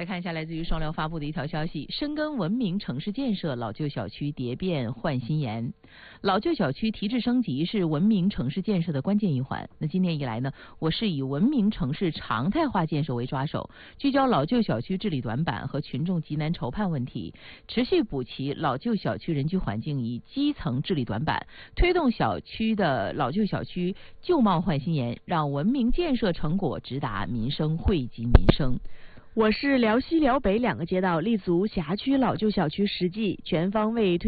来看一下来自于双辽发布的一条消息：深耕文明城市建设，老旧小区蝶变换新颜。老旧小区提质升级是文明城市建设的关键一环。那今年以来呢，我市以文明城市常态化建设为抓手，聚焦老旧小区治理短板和群众急难愁盼问题，持续补齐老旧小区人居环境以基层治理短板，推动老旧小区旧貌换新颜，让文明建设成果直达民生，惠及民生。 我市辽西、辽北2个街道立足辖区老旧小区实际全方位推